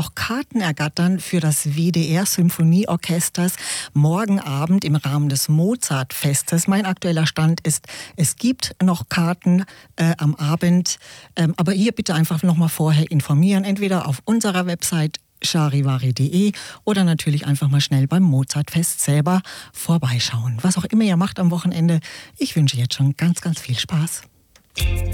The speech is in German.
noch Karten ergattern für das WDR Symphonieorchesters morgen Abend im Rahmen des Mozartfestes. Mein aktueller Stand ist, es gibt noch Karten am Abend, aber hier bitte einfach nochmal vorher informieren, entweder auf unserer Website charivari.de oder natürlich einfach mal schnell beim Mozartfest selber vorbeischauen. Was auch immer ihr macht am Wochenende, ich wünsche jetzt schon ganz, ganz viel Spaß.